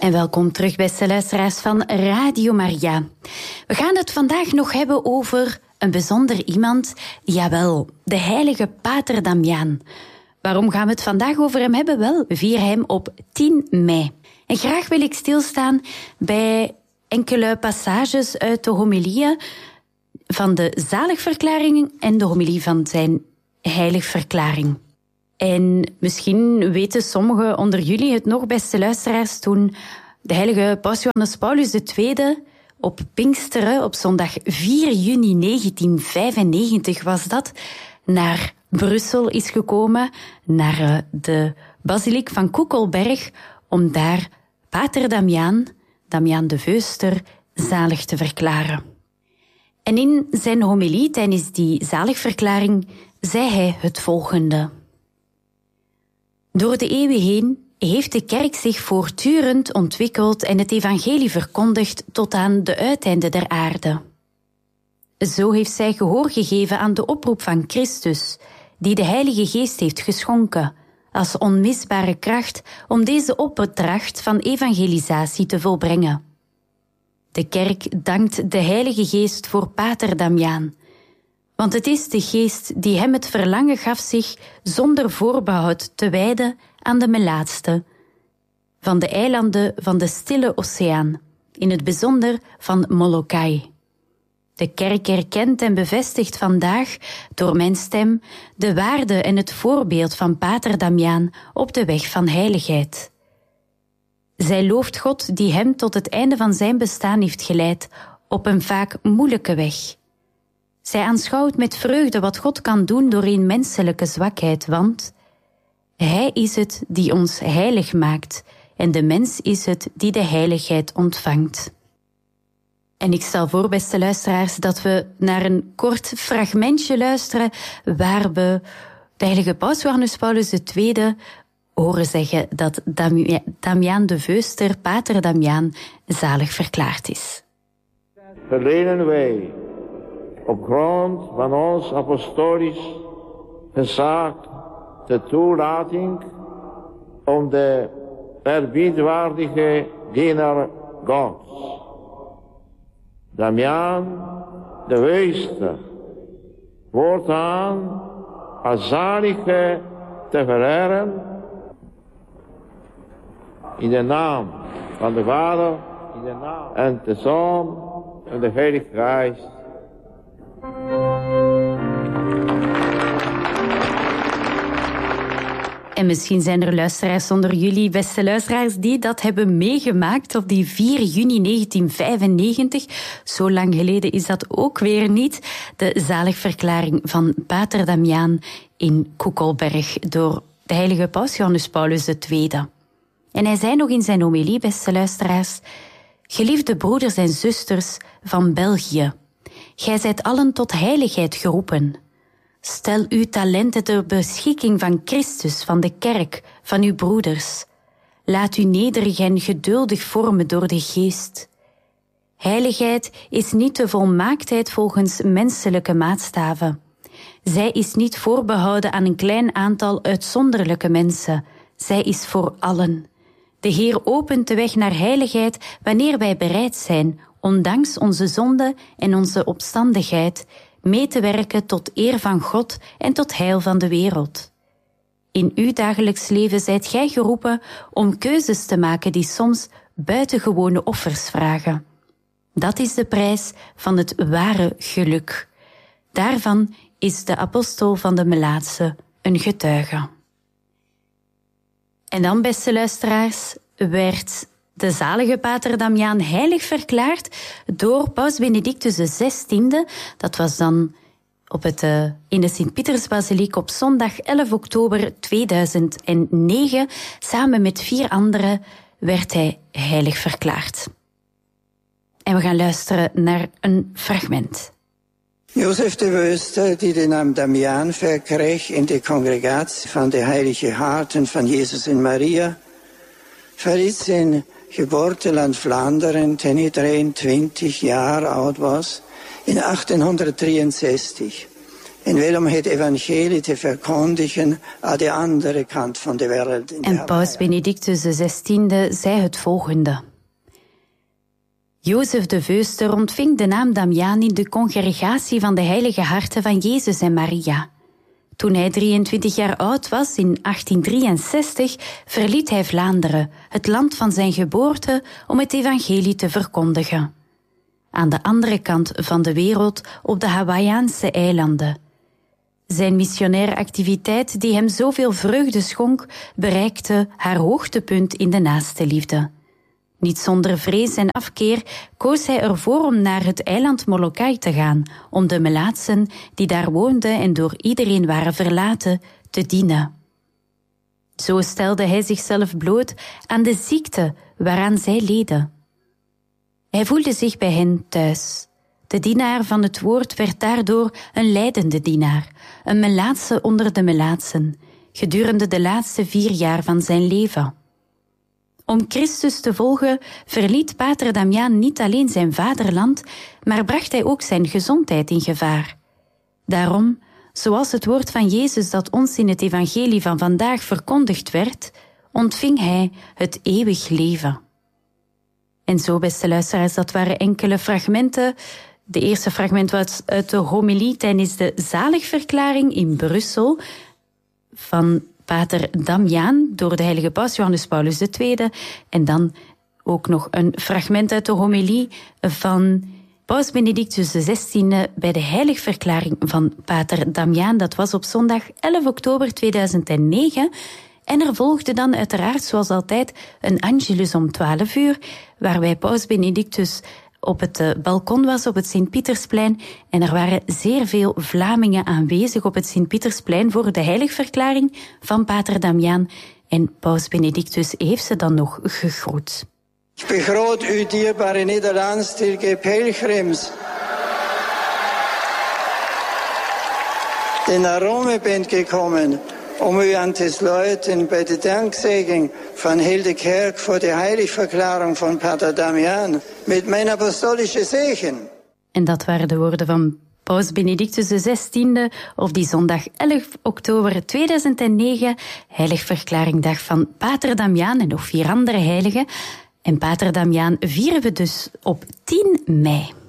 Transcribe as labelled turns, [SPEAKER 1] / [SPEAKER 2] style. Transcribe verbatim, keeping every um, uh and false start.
[SPEAKER 1] En welkom terug, beste luisteraars van Radio Maria. We gaan het vandaag nog hebben over een bijzonder iemand, jawel, de heilige Pater Damiaan. Waarom gaan we het vandaag over hem hebben? Wel, we vieren hem op tien mei. En graag wil ik stilstaan bij enkele passages uit de homilieën van de zaligverklaring en de homilie van zijn heiligverklaring. En misschien weten sommigen onder jullie het nog, beste luisteraars, toen de heilige Paus Johannes Paulus de Tweede op Pinksteren, op zondag vier juni negentien vijfennegentig was dat, naar Brussel is gekomen, naar de basiliek van Koekelberg, om daar Pater Damiaan, Damiaan de Veuster, zalig te verklaren. En in zijn homilie tijdens die zaligverklaring zei hij het volgende. Door de eeuwen heen heeft de kerk zich voortdurend ontwikkeld en het evangelie verkondigd tot aan de uiteinden der aarde. Zo heeft zij gehoor gegeven aan de oproep van Christus, die de Heilige Geest heeft geschonken, als onmisbare kracht om deze opdracht van evangelisatie te volbrengen. De kerk dankt de Heilige Geest voor Pater Damiaan, want het is de Geest die hem het verlangen gaf zich zonder voorbehoud te wijden aan de melaatste van de eilanden van de Stille Oceaan, in het bijzonder van Molokai. De kerk erkent en bevestigt vandaag, door mijn stem, de waarde en het voorbeeld van Pater Damiaan op de weg van heiligheid. Zij looft God die hem tot het einde van zijn bestaan heeft geleid, op een vaak moeilijke weg. Zij aanschouwt met vreugde wat God kan doen door een menselijke zwakheid, want Hij is het die ons heilig maakt en de mens is het die de heiligheid ontvangt. En ik stel voor, beste luisteraars, dat we naar een kort fragmentje luisteren waar we de heilige Paus Johannes Paulus de Tweede horen zeggen dat Damiaan de Veuster, Pater Damiaan, zalig verklaard is.
[SPEAKER 2] Verlenen wij op grond van ons apostolisch gezag de toelating om de eerbiedwaardige dienaar Gods, Damiaan de Veuster, voortaan als zalige te vereren in de naam van de Vader in de naam en de Zoon en de Heilige Geest.
[SPEAKER 1] En misschien zijn er luisteraars onder jullie, beste luisteraars, die dat hebben meegemaakt op die vier juni negentien vijfennegentig. Zo lang geleden is dat ook weer niet. De zaligverklaring van Pater Damiaan in Koekelberg door de heilige Paus Johannes Paulus de Tweede. En hij zei nog in zijn homilie, beste luisteraars, geliefde broeders en zusters van België, gij zijt allen tot heiligheid geroepen. Stel uw talenten ter beschikking van Christus, van de kerk, van uw broeders. Laat u nederig en geduldig vormen door de Geest. Heiligheid is niet de volmaaktheid volgens menselijke maatstaven. Zij is niet voorbehouden aan een klein aantal uitzonderlijke mensen. Zij is voor allen. De Heer opent de weg naar heiligheid wanneer wij bereid zijn, ondanks onze zonde en onze opstandigheid, mee te werken tot eer van God en tot heil van de wereld. In uw dagelijks leven zijt gij geroepen om keuzes te maken die soms buitengewone offers vragen. Dat is de prijs van het ware geluk. Daarvan is de apostel van de Melaatse een getuige. En dan, beste luisteraars, werd de zalige Pater Damiaan heilig verklaard door Paus Benedictus de zestiende. Dat was dan op het, uh, in de Sint-Pietersbasiliek op zondag elf oktober tweeduizend negen. Samen met vier anderen werd hij heilig verklaard. En we gaan luisteren naar een fragment.
[SPEAKER 3] Josef de Veuster, die de naam Damiaan verkreeg in de congregatie van de heilige harten van Jezus en Maria, verliet zijn geboorteland Vlaanderen toen hij drieëntwintig jaar oud was in achttienhonderddrieënzestig en wil om het evangelie te verkondigen aan de andere kant van de wereld.
[SPEAKER 1] En paus Benedictus de zestiende zei het volgende. Jozef de Veuster ontving de naam Damiaan in de congregatie van de heilige harten van Jezus en Maria. Toen hij drieëntwintig jaar oud was, in achttien drieënzestig, verliet hij Vlaanderen, het land van zijn geboorte, om het evangelie te verkondigen. Aan de andere kant van de wereld, op de Hawaïaanse eilanden. Zijn missionaire activiteit, die hem zoveel vreugde schonk, bereikte haar hoogtepunt in de naaste liefde. Niet zonder vrees en afkeer koos hij ervoor om naar het eiland Molokai te gaan, om de melaatsen die daar woonden en door iedereen waren verlaten, te dienen. Zo stelde hij zichzelf bloot aan de ziekte waaraan zij leden. Hij voelde zich bij hen thuis. De dienaar van het woord werd daardoor een lijdende dienaar, een melaatse onder de melaatsen, gedurende de laatste vier jaar van zijn leven. Om Christus te volgen verliet pater Damiaan niet alleen zijn vaderland, maar bracht hij ook zijn gezondheid in gevaar. Daarom, zoals het woord van Jezus dat ons in het evangelie van vandaag verkondigd werd, ontving hij het eeuwig leven. En zo, beste luisteraars, dat waren enkele fragmenten. De eerste fragment was uit de homilie tijdens de zaligverklaring in Brussel van pater Damiaan door de heilige paus Johannes Paulus de Tweede. En dan ook nog een fragment uit de homilie van paus Benedictus de zestiende bij de heiligverklaring van pater Damiaan. Dat was op zondag elf oktober tweeduizend negen. En er volgde dan uiteraard, zoals altijd, een Angelus om twaalf uur, waarbij paus Benedictus op het uh, balkon was op het Sint-Pietersplein. En er waren zeer veel Vlamingen aanwezig op het Sint-Pietersplein voor de heiligverklaring van pater Damiaan. En paus Benedictus heeft ze dan nog gegroet.
[SPEAKER 3] Ik begroet u, dierbare Nederlandstalige pelgrims, die naar Rome bent gekomen, om u aan te sluiten bij de dankzegging van heel de kerk voor de heiligverklaring van pater Damiaan met mijn apostolische zegen.
[SPEAKER 1] En dat waren de woorden van paus Benedictus de zestiende op die zondag elf oktober tweeduizend negen, heiligverklaringdag van pater Damiaan en nog vier andere heiligen. En pater Damiaan vieren we dus op tien mei.